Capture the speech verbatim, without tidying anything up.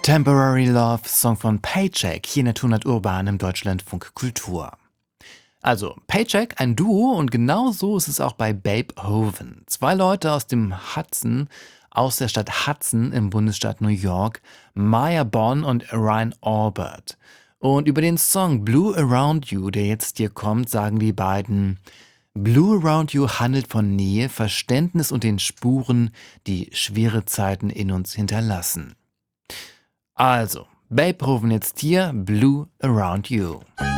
Temporary Love, Song von Paycheck, hier in der Tonart Urban im Deutschlandfunk Kultur. Also, Paycheck, ein Duo und genau so ist es auch bei Babehoven. Zwei Leute aus dem Hudson, aus der Stadt Hudson im Bundesstaat New York, Maya Bonn und Ryan Albert. Und über den Song Blue Around You, der jetzt hier kommt, sagen die beiden: Blue Around You handelt von Nähe, Verständnis und den Spuren, die schwere Zeiten in uns hinterlassen. Also, Babehoven jetzt hier, Blue Around You.